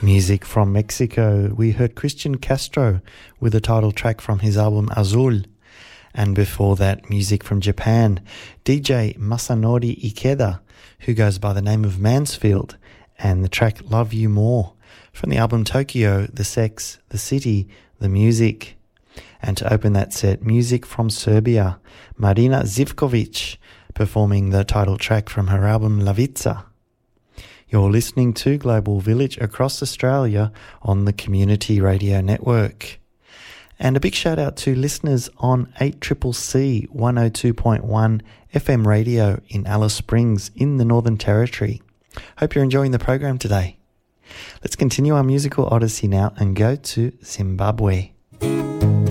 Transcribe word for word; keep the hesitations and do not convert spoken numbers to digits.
Music from Mexico. We heard Christian Castro with a title track from his album Azul. And before that, music from Japan. D J Masanori Ikeda, who goes by the name of Mansfield, and the track Love You More from the album Tokyo, The Sex, The City, The Music. And to open that set, music from Serbia. Marina Zivkovic performing the title track from her album Lavica. You're listening to Global Village across Australia on the Community Radio Network. And a big shout out to listeners on eight C C C one oh two point one F M radio in Alice Springs in the Northern Territory. Hope you're enjoying the program today. Let's continue our musical odyssey now and go to Zimbabwe.